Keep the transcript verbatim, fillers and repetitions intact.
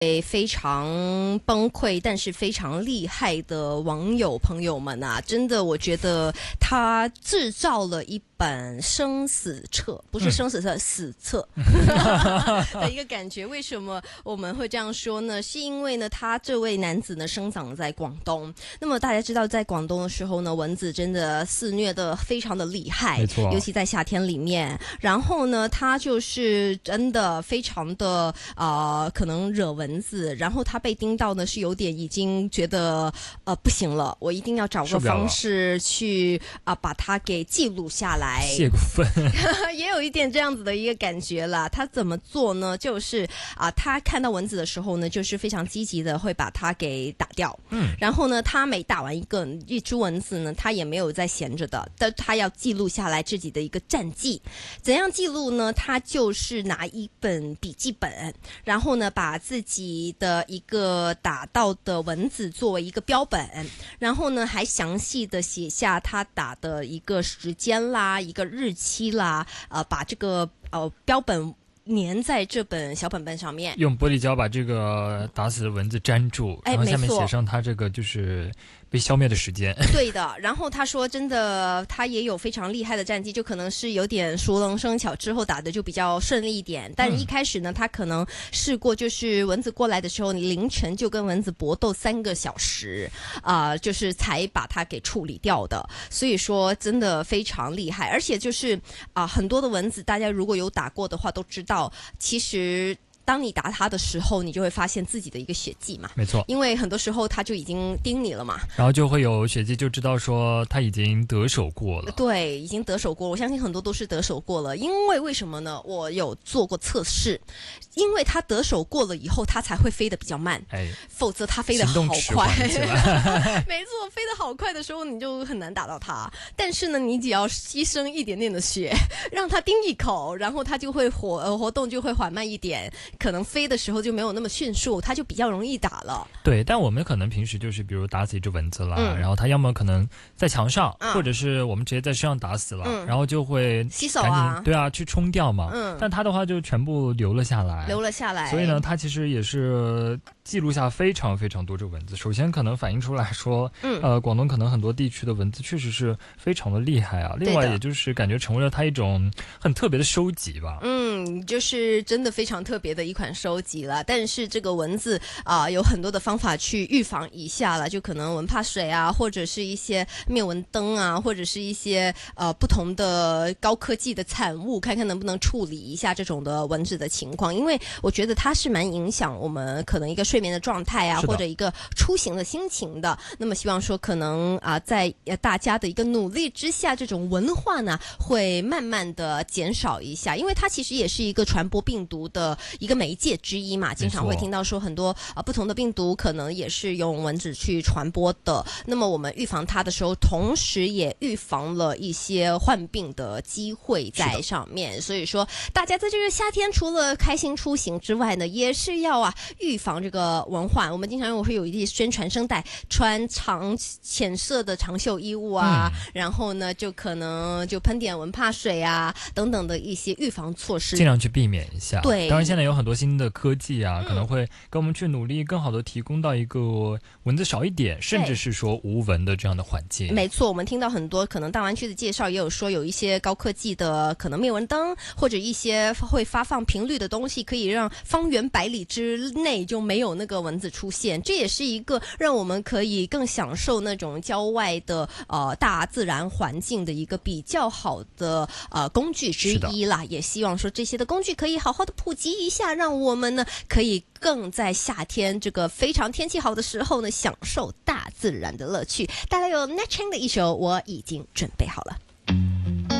非常崩溃但是非常厉害的网友朋友们啊，真的我觉得他制造了一本生死册，不是生死册、嗯、死册的一个感觉。为什么我们会这样说呢？是因为呢他这位男子呢生长在广东，那么大家知道在广东的时候呢，蚊子真的肆虐的非常的厉害， 没错， 尤其在夏天里面。然后呢他就是真的非常的呃可能惹蚊子，然后他被叮到呢是有点已经觉得呃不行了，我一定要找个方式去啊、呃、把它给记录下来， 泄个愤也有一点这样子的一个感觉啦。他怎么做呢？就是啊、呃，他看到蚊子的时候呢，就是非常积极的会把它给打掉。嗯，然后呢，他每打完一个一只蚊子呢，他也没有在闲着的，但他要记录下来自己的一个战绩。怎样记录呢？他就是拿一本笔记本，然后呢，把自己的一个打到的蚊子作为一个标本，然后呢，还详细的写下他打的一个时间啦。一个日期啦，呃，把这个呃标本粘在这本小本本上面， 用玻璃胶把这个打死的蚊子粘住， 哎， 然后下面写上他这个就是被消灭的时间。 对的，然后他说真的他也有非常厉害的战绩，就可能是有点熟能生巧，之后打的就比较顺利一点，但一开始呢、嗯、他可能试过就是蚊子过来的时候，你凌晨就跟蚊子搏斗三个小时啊、呃，就是才把它给处理掉的。所以说真的非常厉害，而且就是啊、呃、很多的蚊子大家如果有打过的话都知道，其实当你打它的时候，你就会发现自己的一个血迹嘛， 没错， 因为很多时候它就已经叮你了嘛， 然后就会有血迹，就知道说他已经得手过了。 对，已经得手过了。我相信很多都是得手过了，因为为什么呢？我有做过测试，因为它得手过了以后，它才会飞得比较慢，哎，否则它飞得好快。没错，飞得好快的时候，你就很难打到它。但是呢，你只要牺牲一点点的血，让它叮一口，然后它就会活呃活动就会缓慢一点。可能飞的时候就没有那么迅速，它就比较容易打了。 对，但我们可能平时就是比如打死一只蚊子了、嗯、然后它要么可能在墙上、嗯、或者是我们直接在身上打死了、嗯、然后就会洗手啊， 对啊，去冲掉嘛、 嗯、 但它的话就全部留了下来留了下来， 所以呢它其实也是记录下非常非常多只蚊子。首先可能反映出来说、嗯、呃，广东可能很多地区的蚊子确实是非常的厉害啊，另外也就是感觉成为了它一种很特别的收集吧。 嗯，就是真的非常特别的一款收集了，但是这个蚊子啊、呃，有很多的方法去预防一下了，就可能蚊怕水啊，或者是一些灭蚊灯啊，或者是一些呃不同的高科技的产物，看看能不能处理一下这种的蚊子的情况，因为我觉得它是蛮影响我们可能一个睡眠的状态啊，或者一个出行的心情的。那么希望说可能啊、呃，在大家的一个努力之下，这种蚊患呢会慢慢的减少一下，因为它其实也是一个传播病毒的一个媒介之一嘛，经常会听到说很多啊、呃、不同的病毒可能也是用蚊子去传播的。那么我们预防它的时候，同时也预防了一些患病的机会在上面。所以说，大家在这个夏天除了开心出行之外呢，也是要啊预防这个蚊患。我们经常会有一些宣传声带，穿长浅色的长袖衣物啊、嗯，然后呢就可能就喷点蚊怕水啊等等的一些预防措施， 尽量去避免一下。 对， 当然现在有很多新的科技啊、嗯，可能会跟我们去努力更好的提供到一个蚊子少一点，甚至是说无蚊的这样的环境。 没错，我们听到很多可能大湾区的介绍也有说有一些高科技的可能灭蚊灯，或者一些会发放频率的东西，可以让方圆百里之内就没有那个蚊子出现。这也是一个让我们可以更享受那种郊外的呃大自然环境的一个比较好的呃工具之一啦。也希望说这些的工具可以好好的普及一下，让我们呢可以更在夏天这个非常天气好的时候呢享受大自然的乐趣。带来有 Nat Chang 的一首《我已经准备好了》。